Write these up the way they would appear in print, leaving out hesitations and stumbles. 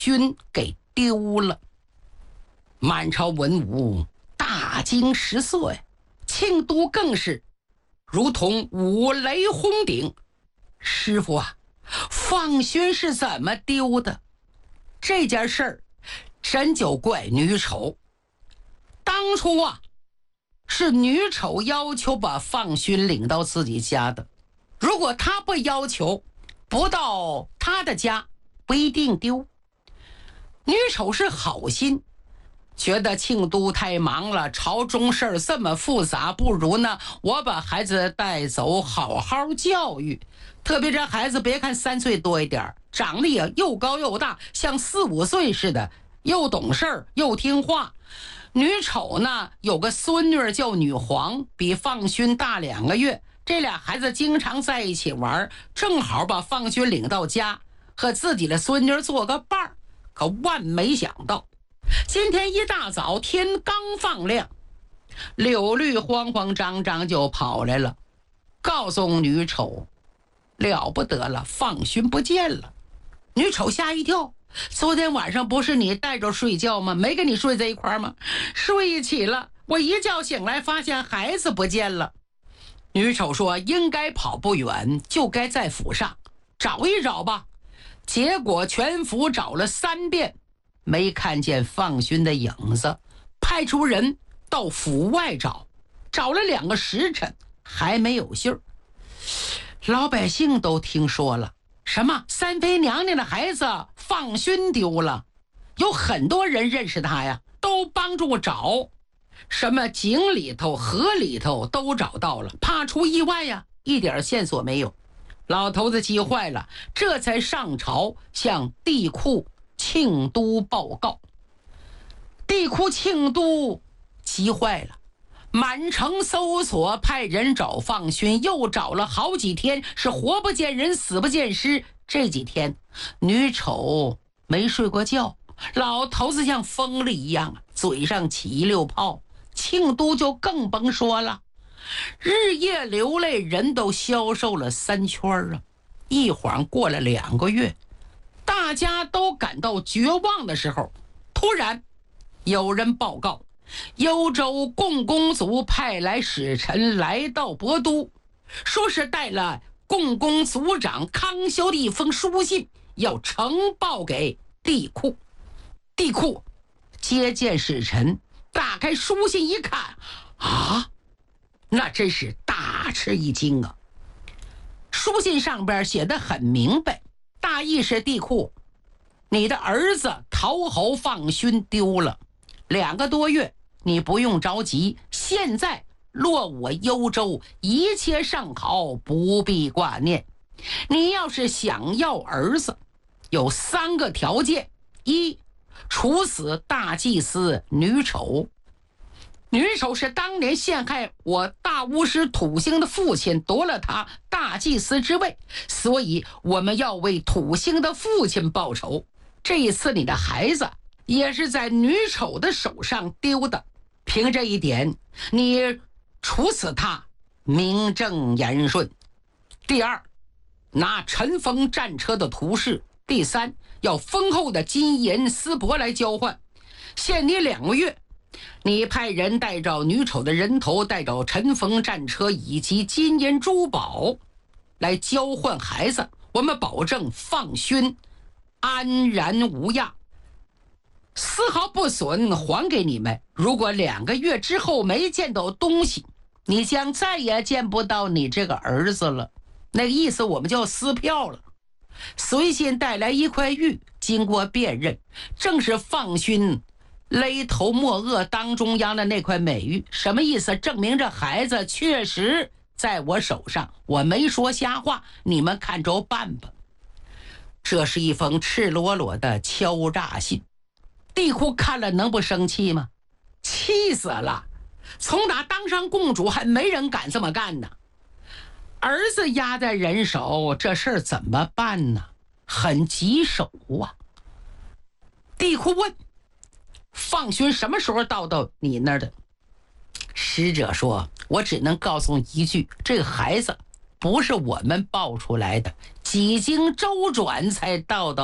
勋给丢了。满朝文武大惊失色呀，庆都更是如同五雷轰顶。师傅啊，放勋是怎么丢的？这件事儿真就怪女丑。当初啊，是女丑要求把放勋领到自己家的，如果她不要求，不到她的家不一定丢。女丑是好心，觉得庆都太忙了，朝中事儿这么复杂，不如呢我把孩子带走好好教育。特别这孩子别看3岁多一点，长得也又高又大，像4、5岁似的，又懂事儿又听话。女丑呢有个孙女叫女皇，比放勋大2个月，这俩孩子经常在一起玩，正好把放勋领到家，和自己的孙女做个伴儿。可万没想到，今天一大早天刚放亮，柳绿慌慌张张就跑来了，告诉女丑了不得了，放勋不见了。女丑吓一跳，昨天晚上不是你带着睡觉吗？没跟你睡在一块吗？睡一起了，我一觉醒来发现孩子不见了。女丑说应该跑不远，就该在府上找一找吧。结果全府找了3遍，没看见放勋的影子，派出人到府外找，找了2个时辰还没有信儿。老百姓都听说了，什么三妃娘娘的孩子放勋丢了，有很多人认识他呀，都帮助找，什么井里头河里头都找到了，怕出意外呀，一点线索没有。老头子急坏了，这才上朝向帝库庆都报告。帝库庆都急坏了，满城搜索，派人找放勋，又找了好几天，是活不见人，死不见尸。这几天女丑没睡过觉，老头子像疯了一样，嘴上起溜泡。庆都就更甭说了，日夜流泪，人都消瘦了3圈啊。一晃过了2个月，大家都感到绝望的时候，突然有人报告，幽州共工族派来使臣来到博都，说是带了共工族长康修的一封书信，要呈报给帝库。帝库接见使臣，打开书信一看，啊，那真是大吃一惊啊！书信上边写得很明白，大意是帝库，你的儿子陶侯放勋丢了2个多月，你不用着急，现在落我幽州，一切尚好，不必挂念。你要是想要儿子，有3个条件：一，处死大祭司女丑。女丑是当年陷害我大巫师土星的父亲，夺了他大祭司之位，所以我们要为土星的父亲报仇。这一次你的孩子也是在女丑的手上丢的，凭这一点你处死他名正言顺。第二，拿尘封战车的图示。第三，要丰厚的金银丝帛来交换，限你2个月，你派人带着女丑的人头，带着尘封战车以及金银珠宝来交换孩子，我们保证放勋安然无恙，丝毫不损，还给你们。如果2个月之后没见到东西，你将再也见不到你这个儿子了。那个意思我们就撕票了。随信带来1块玉，经过辨认，正是放勋勒头莫恶当中央的那块美玉。什么意思？证明这孩子确实在我手上，我没说瞎话，你们看着办吧。这是一封赤裸裸的敲诈信，帝库看了能不生气吗？气死了！从打当上公主还没人敢这么干呢。儿子压在人手，这事儿怎么办呢？很棘手啊。帝库问放勋什么时候到你那儿的？使者说，我只能告诉一句，这个孩子不是我们抱出来的，几经周转才到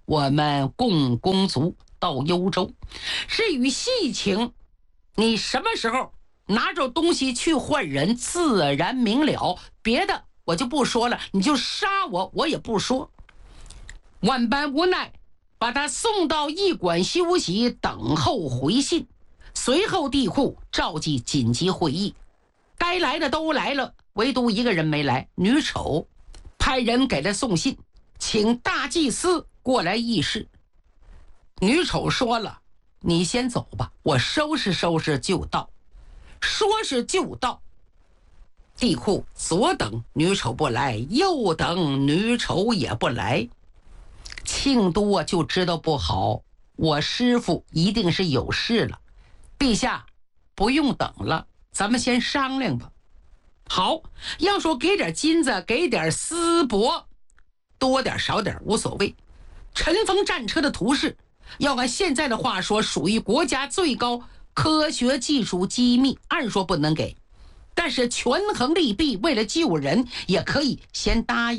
我们共公族到幽州。至于细情，你什么时候拿着东西去换人，自然明了。别的我就不说了，你就杀我，我也不说。万般无奈，把他送到驿馆休息，等候回信。随后地库召集紧急会议，该来的都来了，唯独一个人没来，女丑。派人给他送信，请大祭司过来议事。女丑说了，你先走吧，我收拾收拾就到。说是就到。地库左等女丑不来，右等女丑也不来。庆都就知道不好，我师父一定是有事了。陛下不用等了，咱们先商量吧。好，要说给点金子，给点丝帛，多点少点无所谓。尘封战车的图示，要按现在的话说，属于国家最高科学技术机密，按说不能给，但是权衡利弊，为了救人，也可以先答应。